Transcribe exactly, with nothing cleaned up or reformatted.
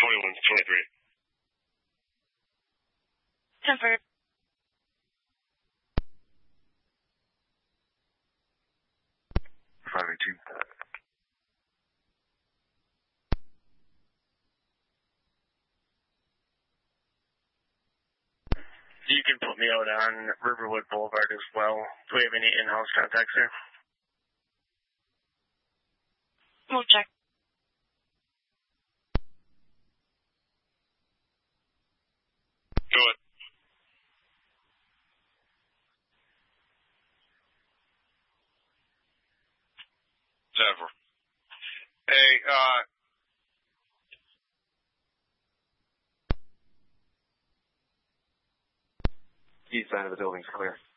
twenty-one twenty-three. Temper. five eight two. You can put me out on Riverwood Boulevard as well. Do we have any in-house contacts here? We'll check. Do it. Never. Hey, uh... East side of the building's clear.